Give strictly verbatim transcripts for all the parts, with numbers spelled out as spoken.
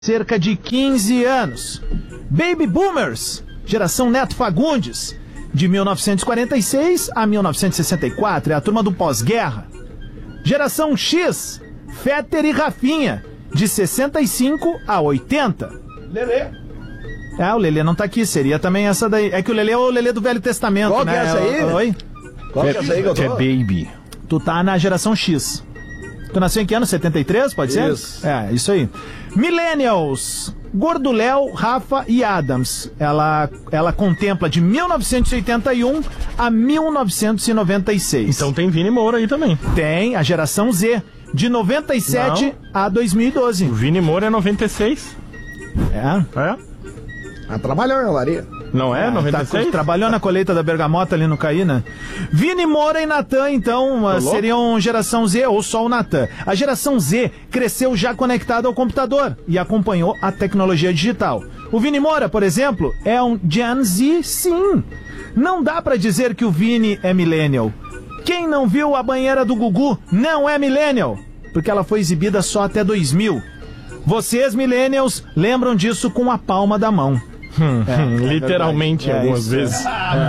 cerca de quinze anos. Baby Boomers, geração Neto Fagundes, de mil novecentos e quarenta e seis a mil novecentos e sessenta e quatro, é a turma do pós-guerra. Geração X, Fetter e Rafinha, de sessenta e cinco a oitenta. Lelê. É, o Lelê não tá aqui, seria também essa daí. É que o Lelê é o Lelê do Velho Testamento, Qual né? que é essa aí? Oi? Qual que é essa aí que eu tô? É Baby. Tu tá na geração X. Tu nasceu em que ano? setenta e três, pode ser? Isso. É, isso aí. Millennials. Gordo Léo, Rafa e Adams. Ela, ela contempla de mil novecentos e oitenta e um a mil novecentos e noventa e seis. Então tem Vini Moura aí também. Tem a geração Z, de noventa e sete a dois mil e doze. O Vini Moura é noventa e seis. É. É? Ah, trabalhou na olaria. Não é? Ah, noventa e seis? tá, trabalhou na colheita da bergamota ali no Caína. Vini Moura e Natan, então, uh, seriam geração Z ou só o Natan. A geração Z cresceu já conectada ao computador e acompanhou a tecnologia digital. O Vini Moura, por exemplo, é um Gen Z, sim. Não dá pra dizer que o Vini é millennial. Quem não viu a banheira do Gugu não é millennial, porque ela foi exibida só até dois mil. Vocês, millennials, lembram disso com a palma da mão. Hum, É, hum, é literalmente, verdade. É algumas isso, vezes.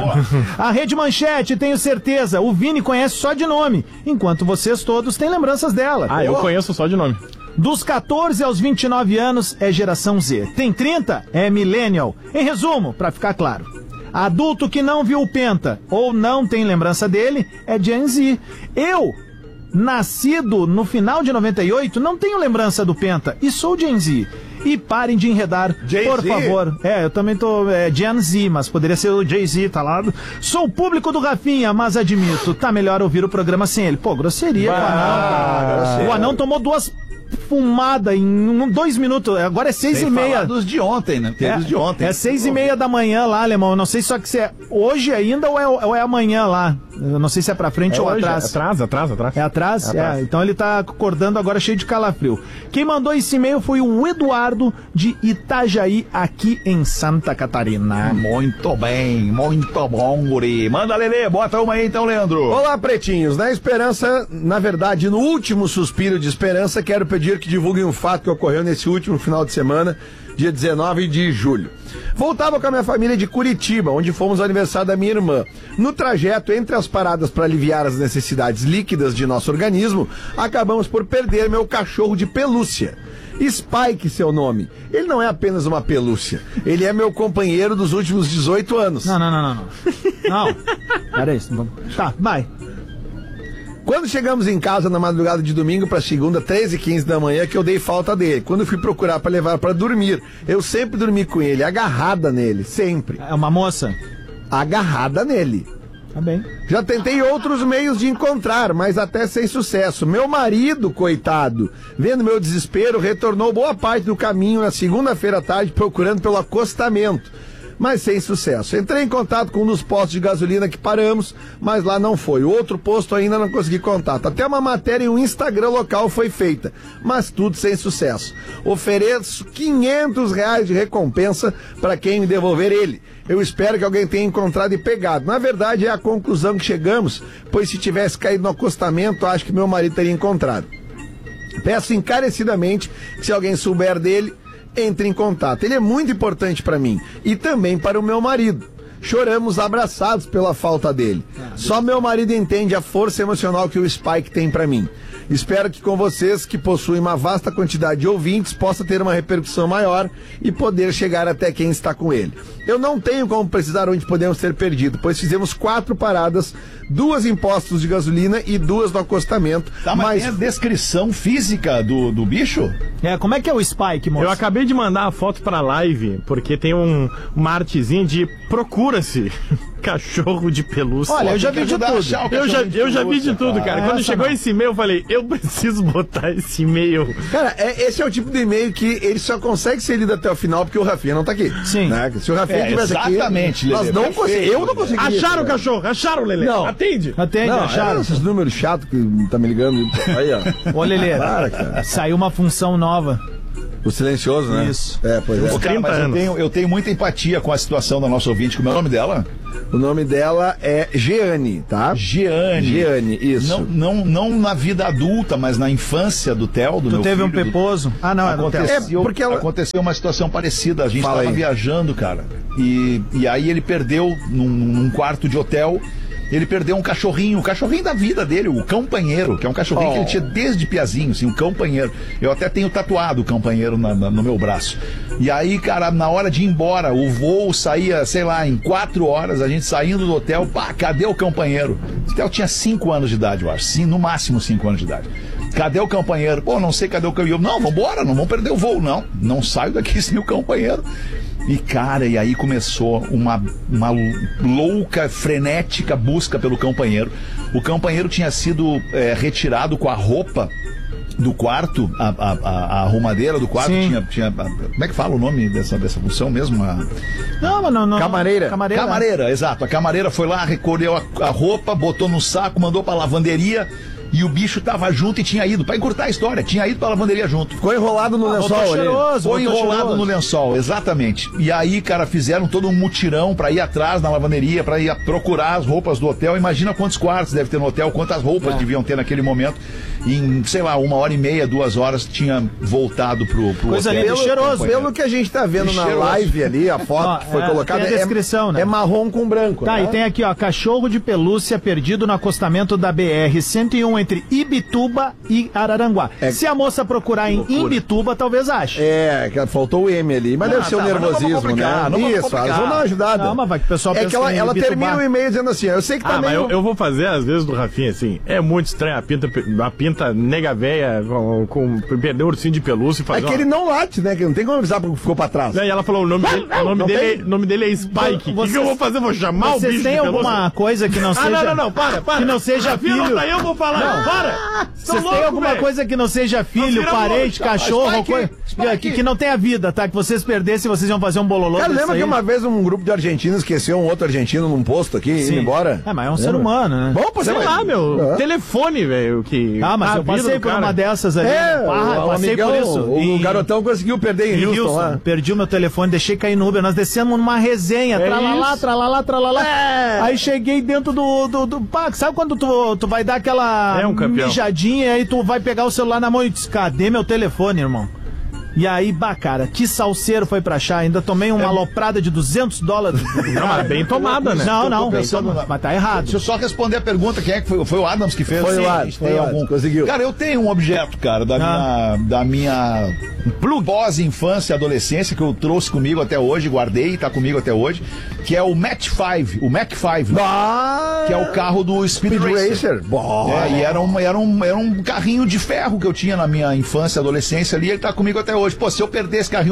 A Rede Manchete, tenho certeza, o Vini conhece só de nome, enquanto vocês todos têm lembranças dela. Ah, eu conheço só de nome. Dos catorze aos vinte e nove anos é geração Z. Tem trinta? É millennial. Em resumo, pra ficar claro, adulto que não viu o Penta ou não tem lembrança dele é Gen Z. Eu, nascido no final de noventa e oito, não tenho lembrança do Penta e sou Gen Z. E parem de enredar, Jay-Z? por favor. É, eu também tô é, Gen Z, mas poderia ser o Jay-Z, tá lá. Sou o público do Rafinha, mas admito, tá melhor ouvir o programa sem ele. Pô, grosseria, Bah, o anão. grosseira. O anão tomou duas fumadas em um, dois minutos. Agora é seis Sem e meia. falar dos de ontem, né? Teve É, os de ontem. é seis e meia da manhã lá, alemão. Eu não sei só que se é hoje ainda ou é, ou é amanhã lá. Eu não sei se é pra frente ou hoje, atrás. Atrás, atrás, atrás. É atrás? É atrás. É, então ele tá acordando agora cheio de calafrio. Quem mandou esse e-mail foi o Eduardo de Itajaí, aqui em Santa Catarina. Muito bem, muito bom, guri. Manda, Lelê, bota uma aí então, Leandro. Olá, pretinhos. Na esperança, na verdade, no último suspiro de esperança, quero pedir que divulguem um fato que ocorreu nesse último final de semana, dia dezenove de julho. Voltava com a minha família de Curitiba, onde fomos ao aniversário da minha irmã. No trajeto, entre as paradas para aliviar as necessidades líquidas de nosso organismo, acabamos por perder meu cachorro de pelúcia. Spike, seu nome. Ele não é apenas uma pelúcia. Ele é meu companheiro dos últimos dezoito anos. Não, não, não, não. Não. Não. Era isso. Tá, vai. Quando chegamos em casa na madrugada de domingo para segunda, três e quinze da manhã, que eu dei falta dele. Quando eu fui procurar para levar para dormir, eu sempre dormi com ele, agarrada nele, sempre. É uma moça? Agarrada nele. Tá bem. Já tentei outros meios de encontrar, mas até sem sucesso. Meu marido, coitado, vendo meu desespero, retornou boa parte do caminho na segunda-feira à tarde procurando pelo acostamento, mas sem sucesso. Entrei em contato com um dos postos de gasolina que paramos, mas lá não foi. O outro posto ainda não consegui contato. Até uma matéria em um Instagram local foi feita, mas tudo sem sucesso. Ofereço quinhentos reais de recompensa para quem me devolver ele. Eu espero que alguém tenha encontrado e pegado. Na verdade, é a conclusão que chegamos, pois se tivesse caído no acostamento, acho que meu marido teria encontrado. Peço encarecidamente que, se alguém souber dele, entre em contato. Ele é muito importante para mim e também para o meu marido. Choramos abraçados pela falta dele. Só meu marido entende a força emocional que o Spike tem para mim. Espero que com vocês, que possuem uma vasta quantidade de ouvintes, possa ter uma repercussão maior e poder chegar até quem está com ele. Eu não tenho como precisar onde podemos ter perdido, pois fizemos quatro paradas, duas em postos de gasolina e duas no acostamento. Tá, mas, mas tem a descrição física do, do bicho? É, como é que é o Spike, moça? Eu acabei de mandar a foto pra live, porque tem um, uma artezinha de procura-se cachorro de pelúcia. Olha, eu já Tem vi que de ajudar a tudo. achar o Eu já, cachorro de eu já vi pelúcia, de tudo, cara. cara. Quando Essa chegou não. esse e-mail, eu falei, eu preciso botar esse e-mail. Cara, é, esse é o tipo de e-mail que ele só consegue ser lido até o final porque o Rafinha não tá aqui. Sim. Né? Se o Rafinha É, estivesse aqui, exatamente, nós Lelê, não perfeito, conseguimos. Eu não Lelê. conseguiria. Acharam o cara. cachorro? Acharam, Lelê? Não. Atende. Atende, Não, acharam. é esses números chatos que tá me ligando. Aí, ó. Ô, Lelê, Para, cara. saiu uma função nova. O silencioso, né? Isso. É, pois é. Ô, cara, mas eu tenho, eu tenho muita empatia com a situação da nossa ouvinte. Como é o nome dela? O nome dela é Jeane, tá? Jeane. Jeane, isso. Não, não, não na vida adulta, mas na infância do Theo, do Tu meu teve filho, um peposo? do... Ah, não, é do Theo. Aconteceu, É, porque ela- aconteceu uma situação parecida. A gente Fala estava aí. viajando, cara. E, e aí ele perdeu num, num quarto de hotel. Ele perdeu um cachorrinho, o cachorrinho da vida dele, o Campanheiro, que é um cachorrinho Oh. que ele tinha desde piazinho, assim, o Campanheiro. Eu até tenho tatuado o Campanheiro na- na- no meu braço. E aí, cara, na hora de ir embora, o voo saía, sei lá, em quatro horas, a gente saindo do hotel, pá, cadê o Campanheiro? O Theo tinha cinco anos de idade, eu acho, sim, no máximo cinco anos de idade. Cadê o Campanheiro? Pô, não sei cadê o Campanheiro. Não, vambora, não vamos perder o voo, não. Não saio daqui sem o Campanheiro. E, cara, e aí começou uma, uma louca, frenética busca pelo Campanheiro. O Campanheiro tinha sido é, retirado com a roupa do quarto, a, a, a, a arrumadeira do quarto Sim. tinha, tinha... Como é que fala o nome dessa, dessa função mesmo? A... Não, mas não, não. Camareira. Camareira. Camareira, exato. A camareira foi lá, recolheu a, a roupa, botou no saco, mandou pra lavanderia e o bicho tava junto e tinha ido, pra encurtar a história, tinha ido pra lavanderia junto. Ficou enrolado no lençol Voltou ali. cheiroso, Foi voltou enrolado cheiroso. no lençol, exatamente. E aí, cara, fizeram todo um mutirão pra ir atrás na lavanderia, pra ir procurar as roupas do hotel. Imagina quantos quartos deve ter no hotel, quantas roupas É. deviam ter naquele momento. E em, sei lá, uma hora e meia, duas horas, tinha voltado pro, pro Coisa hotel. linda, Pelo, cheiroso. pelo que a gente tá vendo E na cheiroso. live ali, a foto Ó, que foi é, colocada tem a descrição, é, né? é marrom com branco. Tá, né? e tem aqui, ó, cachorro de pelúcia perdido no acostamento da B R cento e um entre Ibituba e Araranguá. É. Se a moça procurar em Ibituba, talvez ache. É, que faltou o M ali, mas Ah, deve ser o tá, mas não vamos nervosismo, complicar, né? não vamos Isso, complicar. elas vão dar uma ajudada. Não, mas vai que o pessoal É pensa que ela, em ela Ibituba. termina o e-mail dizendo assim, eu sei que tá Ah, mas meio... eu, eu vou fazer às vezes do Rafinha assim. É muito estranho a pinta, a pinta nega véia com, com perder o ursinho de pelúcia e É fazer. que uma- ele não late, né? Que não tem como avisar porque ficou pra trás. E ela falou: o nome dele, o nome não dele, tem? é, nome dele é Spike. O que, que eu vou fazer? Vou chamar o bicho Vocês têm de pelúcia? alguma coisa que não Ah, seja... não, não, não, para, para. Que não seja Rafinha, filho... não, daí eu vou falar. Para! Vocês têm alguma coisa que não seja filho, vira parente, louco, cachorro, Spike, coisa, Spike. que, que não tenha vida, tá? Que vocês perdessem, vocês iam fazer um bololô Cara, desse lembra aí? que uma vez um grupo de argentinos esqueceu um outro argentino num posto aqui, Sim. indo embora? É, mas é um ser Lembra? humano, né? Bom, pois é, Sei mas- lá, meu. É. Telefone, velho. Que Ah, mas a eu vida passei do por cara. uma dessas ali. É, né? Ah, o passei amigão, por isso. o E- garotão conseguiu perder em Em Houston, lá. perdi o meu telefone, deixei cair no Uber. Nós descemos numa resenha, É tralalá, isso. tralalá, tralalá. É. Aí cheguei dentro do, do, do pá, sabe quando tu, tu vai dar aquela É um campeão. mijadinha e aí tu vai pegar o celular na mão e diz, cadê meu telefone, irmão? E aí, bah, cara, que salseiro foi pra achar. Ainda tomei uma aloprada de duzentos dólares. Não, mas bem tomada, né? Não, Eu tô não, pensando na- mas tá errado. Deixa eu só responder a pergunta, quem é que foi? Foi o Adams que fez? Foi o Sim, Adams, a gente foi tem o Adams, conseguiu. Cara, eu tenho um objeto, cara, da Ah. minha, da minha pós-infância e adolescência que eu trouxe comigo até hoje, guardei, tá comigo até hoje, que é o Mac cinco, o Mac cinco, né? Ah, Que é o carro do Speed, Speed Racer. Racer. Bom. É, e era um, era, um, era um carrinho de ferro que eu tinha na minha infância e adolescência ali, ele tá comigo até hoje. Pô, se eu perder esse carrinho